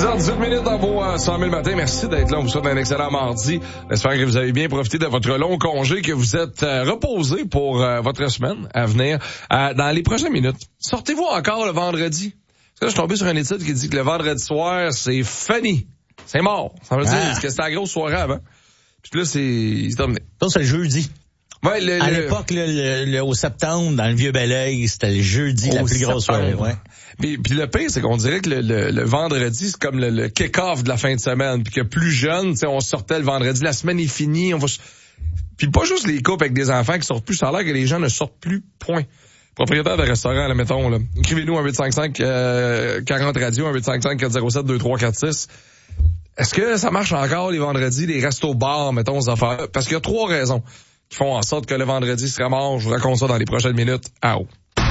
6h18 dans vos 100 000 matins. Merci d'être là. On vous souhaite un excellent mardi. J'espère que vous avez bien profité de votre long congé, que vous êtes reposé pour votre semaine à venir. Dans les prochaines minutes, sortez-vous encore le vendredi? Parce que là, je suis tombé sur une étude qui dit que le vendredi soir, c'est funny. C'est mort. Ça veut dire que c'était la grosse soirée avant. Puis là, c'est terminé. Ça, c'est le jeudi. Ouais, à l'époque, au septembre, dans le vieux Belleuil, c'était le jeudi la plus grosse soirée. Ouais. Puis le pire, c'est qu'on dirait que le vendredi, c'est comme le kick-off de la fin de semaine. Puis que plus jeune, on sortait le vendredi, la semaine est finie, on va... Puis pas juste les couples avec des enfants qui sortent plus, ça a l'air que les gens ne sortent plus, point. Propriétaire de restaurant, là, mettons, là. Écrivez-nous 1-855 40 radio, 1-855 407 2346. Est-ce que ça marche encore les vendredis, les restos-bars, mettons, aux affaires? Parce qu'il y a 3 raisons qui font en sorte que le vendredi serait mort. Je vous raconte ça dans les prochaines minutes. Au.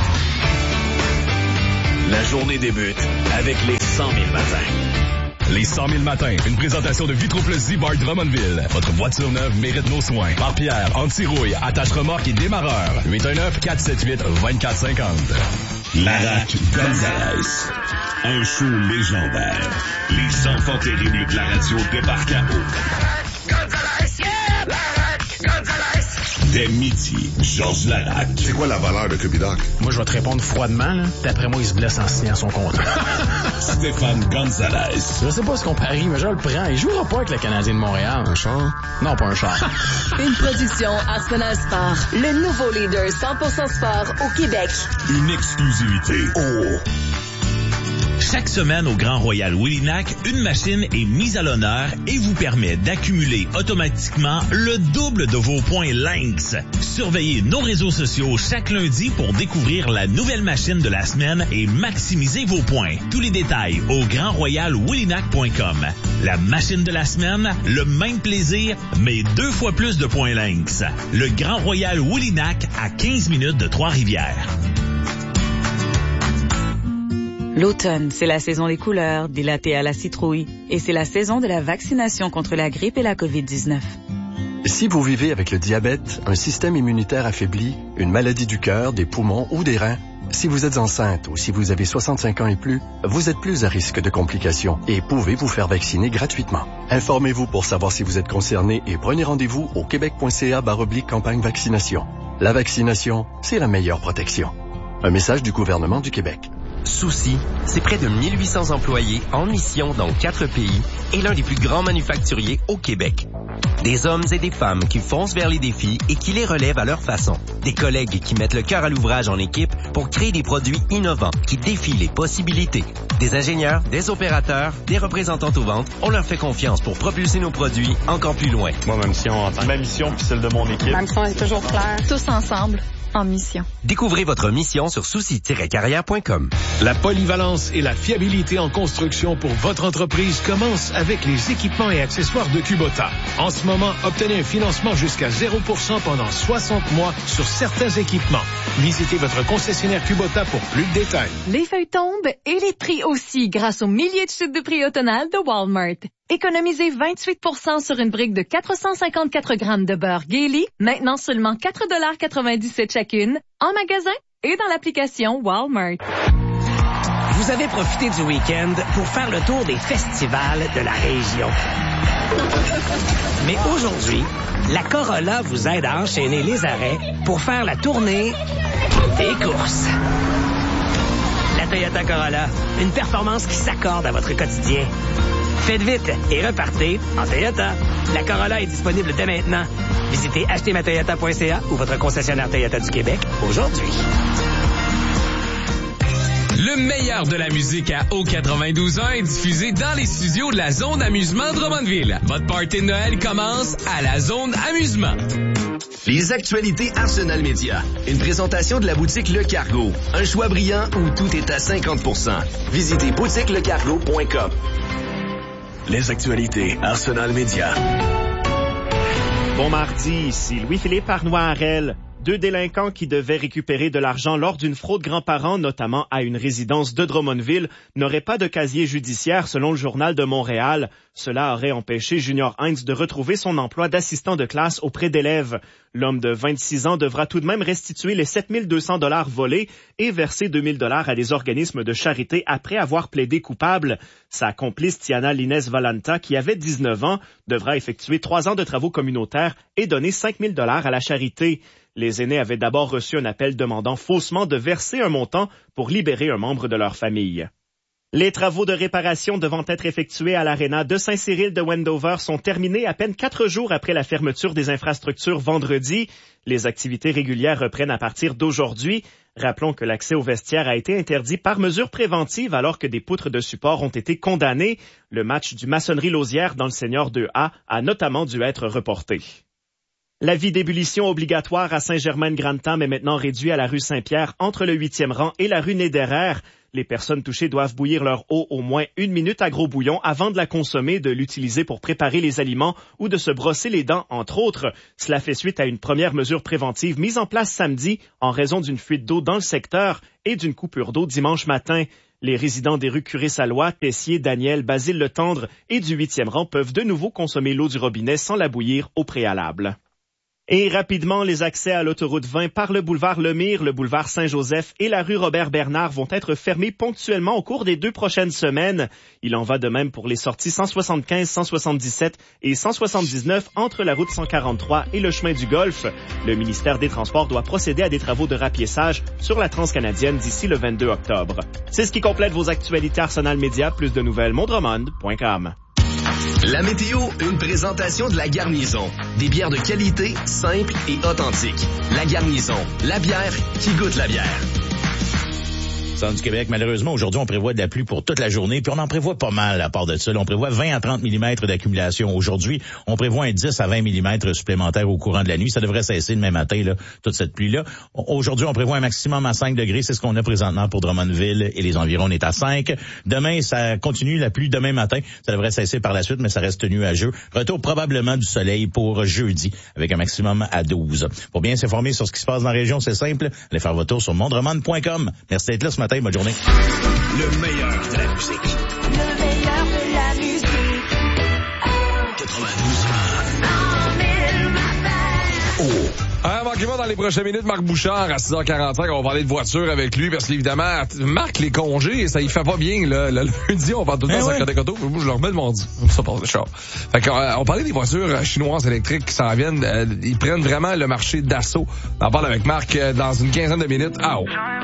La journée débute avec les 100 000 matins. Les 100 000 matins, une présentation de Vitroplus Bar Drummondville. Votre voiture neuve mérite nos soins. Par Pierre, anti-rouille, attache remorque et démarreur. 819-478-2450. Larac Gonzalez. Un show légendaire. Les enfants terribles de la radio débarquent à eau. Gonzalez, yeah! Larac Gonzalez. Dès midi, Georges Larac. C'est quoi la valeur de Cubidoc? Moi, je vais te répondre froidement, là. D'après moi, il se blesse en signant son contrat. Stéphane Gonzalez. Je sais pas ce qu'on parie, mais je le prends. Il jouera pas avec le Canadien de Montréal. Un char? Non, pas un char. Une production Arsenal Sport. Le nouveau leader 100% sport au Québec. Une exclusivité. Oh! Chaque semaine au Grand Royal Willinac, une machine est mise à l'honneur et vous permet d'accumuler automatiquement le double de vos points Lynx. Surveillez nos réseaux sociaux chaque lundi pour découvrir la nouvelle machine de la semaine et maximiser vos points. Tous les détails au grandroyalwillinac.com. La machine de la semaine, le même plaisir, mais 2 fois plus de points Lynx. Le Grand Royal Willinac à 15 minutes de Trois-Rivières. L'automne, c'est la saison des couleurs, des lattés à la citrouille, et c'est la saison de la vaccination contre la grippe et la COVID-19. Si vous vivez avec le diabète, un système immunitaire affaibli, une maladie du cœur, des poumons ou des reins, si vous êtes enceinte ou si vous avez 65 ans et plus, vous êtes plus à risque de complications et pouvez vous faire vacciner gratuitement. Informez-vous pour savoir si vous êtes concerné et prenez rendez-vous au québec.ca/campagne vaccination. La vaccination, c'est la meilleure protection. Un message du gouvernement du Québec. Souci, c'est près de 1800 employés en mission dans 4 pays et l'un des plus grands manufacturiers au Québec. Des hommes et des femmes qui foncent vers les défis et qui les relèvent à leur façon. Des collègues qui mettent le cœur à l'ouvrage en équipe pour créer des produits innovants qui défient les possibilités. Des ingénieurs, des opérateurs, des représentants aux ventes, on leur fait confiance pour propulser nos produits encore plus loin. Moi, ma mission puis celle de mon équipe. Ma mission est toujours claire. Tous ensemble. En mission. Découvrez votre mission sur souci-carrière.com. La polyvalence et la fiabilité en construction pour votre entreprise commencent avec les équipements et accessoires de Kubota. En ce moment, obtenez un financement jusqu'à 0% pendant 60 mois sur certains équipements. Visitez votre concessionnaire Kubota pour plus de détails. Les feuilles tombent et les prix aussi grâce aux milliers de chutes de prix automnales de Walmart. Économisez 28% sur une brique de 454 grammes de beurre Gailey, maintenant seulement 4,97 chacune, en magasin et dans l'application Walmart. Vous avez profité du week-end pour faire le tour des festivals de la région. Mais aujourd'hui, la Corolla vous aide à enchaîner les arrêts pour faire la tournée des courses. La Toyota Corolla, une performance qui s'accorde à votre quotidien. Faites vite et repartez en Toyota. La Corolla est disponible dès maintenant. Visitez achetermatoyota.ca ou votre concessionnaire Toyota du Québec aujourd'hui. Le meilleur de la musique à O92.1 est diffusé dans les studios de la Zone Amusement Drummondville. Votre party de Noël commence à la Zone Amusement. Les actualités Arsenal Média. Une présentation de la boutique Le Cargo. Un choix brillant où tout est à 50%. Visitez boutiquelecargo.com. Les actualités Arsenal Média. Bon mardi, ici Louis-Philippe Arnois-Harel. 2 délinquants qui devaient récupérer de l'argent lors d'une fraude grands-parents, notamment à une résidence de Drummondville, n'auraient pas de casier judiciaire selon le Journal de Montréal. Cela aurait empêché Junior Heinz de retrouver son emploi d'assistant de classe auprès d'élèves. L'homme de 26 ans devra tout de même restituer les 7 200 $ volés et verser 2 000 $ à des organismes de charité après avoir plaidé coupable. Sa complice Tiana Lines Valanta, qui avait 19 ans, devra effectuer 3 ans de travaux communautaires et donner 5 000 $ à la charité. Les aînés avaient d'abord reçu un appel demandant faussement de verser un montant pour libérer un membre de leur famille. Les travaux de réparation devant être effectués à l'aréna de Saint-Cyril de Wendover sont terminés à peine 4 jours après la fermeture des infrastructures vendredi. Les activités régulières reprennent à partir d'aujourd'hui. Rappelons que l'accès aux vestiaires a été interdit par mesure préventive alors que des poutres de support ont été condamnées. Le match du Maçonnerie-Lausière dans le Senior 2A a notamment dû être reporté. L'avis d'ébullition obligatoire à Saint-Germain-Grantham est maintenant réduit à la rue Saint-Pierre entre le 8e rang et la rue Néderer. Les personnes touchées doivent bouillir leur eau au moins 1 minute à gros bouillon avant de la consommer, de l'utiliser pour préparer les aliments ou de se brosser les dents, entre autres. Cela fait suite à une première mesure préventive mise en place samedi en raison d'une fuite d'eau dans le secteur et d'une coupure d'eau dimanche matin. Les résidents des rues Curé-Salois, Tessier, Daniel, Basile-le-Tendre et du 8e rang peuvent de nouveau consommer l'eau du robinet sans la bouillir au préalable. Et rapidement, les accès à l'autoroute 20 par le boulevard Lemire, le boulevard Saint-Joseph et la rue Robert-Bernard vont être fermés ponctuellement au cours des 2 prochaines semaines. Il en va de même pour les sorties 175, 177 et 179 entre la route 143 et le chemin du Golfe. Le ministère des Transports doit procéder à des travaux de rapiessage sur la transcanadienne d'ici le 22 octobre. C'est ce qui complète vos actualités Arsenal Média. Plus de nouvelles, mondromond.com. La météo, une présentation de La Garnison. Des bières de qualité, simples et authentiques. La Garnison, la bière qui goûte la bière. Centre du Québec, malheureusement, aujourd'hui, on prévoit de la pluie pour toute la journée, puis on en prévoit pas mal à part de ça. Là, on prévoit 20 à 30 mm d'accumulation. Aujourd'hui, on prévoit un 10 à 20 mm supplémentaire au courant de la nuit. Ça devrait cesser demain matin, là, toute cette pluie-là. Aujourd'hui, on prévoit un maximum à 5 degrés. C'est ce qu'on a présentement pour Drummondville et les environs. On est à 5. Demain, ça continue la pluie demain matin. Ça devrait cesser par la suite, mais ça reste nuageux. Retour probablement du soleil pour jeudi, avec un maximum à 12. Pour bien s'informer sur ce qui se passe dans la région, c'est simple. Allez faire votre tour sur mondromond.com. Merci d'être là ce matin. Bonne journée. Le meilleur de la musique. Le meilleur de la musique. 92. Manquez-moi dans les prochaines minutes, Marc Bouchard, à 6h45, on va parler de voiture avec lui, parce qu'évidemment, Marc, les congés, ça y fait pas bien, là. Le lundi, on parle tout le temps de Coteau. Moi, je leur mets le mardi. Ça passe le char. Fait qu'on parlait des voitures chinoises électriques qui s'en viennent. Ils prennent vraiment le marché d'assaut. On en parle avec Marc dans une quinzaine de minutes. Ah, oh.